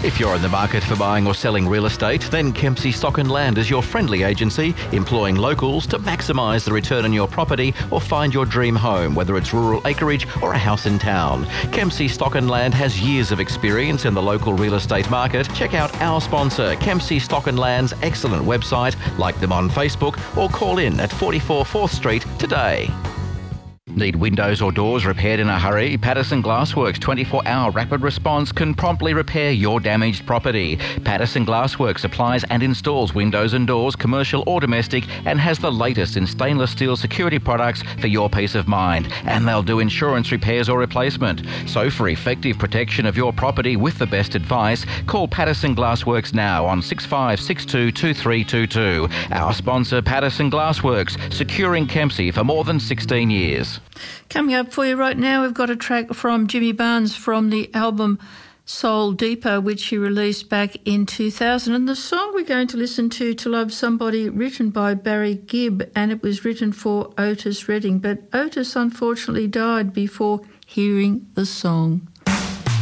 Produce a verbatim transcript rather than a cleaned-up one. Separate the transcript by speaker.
Speaker 1: If you're in the market for buying or selling real estate, then Kempsey Stock and Land is your friendly agency, employing locals to maximise the return on your property or find your dream home, whether it's rural acreage or a house in town. Kempsey Stock and Land has years of experience in the local real estate market. Check out our sponsor, Kempsey Stock and Land's excellent website, like them on Facebook, or call in at forty-four fourth Street today. Need windows or doors repaired in a hurry? Patterson Glassworks twenty-four hour rapid response can promptly repair your damaged property. Patterson Glassworks supplies and installs windows and doors, commercial or domestic, and has the latest in stainless steel security products for your peace of mind. And they'll do insurance repairs or replacement. So for effective protection of your property with the best advice, call Patterson Glassworks now on six five six two, two three two two. Our sponsor, Patterson Glassworks, securing Kempsey for more than sixteen years.
Speaker 2: Coming up for you right now, we've got a track from Jimmy Barnes from the album Soul Deeper, which he released back in two thousand. And the song we're going to listen to, To Love Somebody, written by Barry Gibb, and it was written for Otis Redding. But Otis unfortunately died before hearing the song.